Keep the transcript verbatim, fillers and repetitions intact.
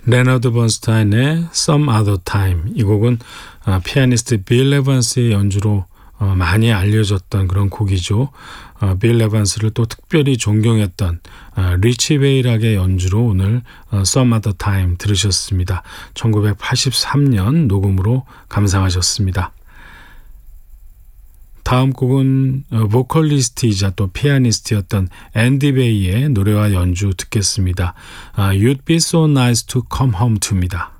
레너드 번스타인의 Some Other Time. 이 곡은 어, 피아니스트 빌 에반스의 연주로 어, 많이 알려졌던 그런 곡이죠. 어, 빌 에반스를 또 특별히 존경했던 어, 리치 베이락의 연주로 오늘 어, Some Other Time 들으셨습니다. 천구백팔십삼 년 녹음으로 감상하셨습니다. 다음 곡은 어, 보컬리스트이자 또 피아니스트였던 앤디 베이의 노래와 연주 듣겠습니다. 어, You'd be so nice to come home to입니다.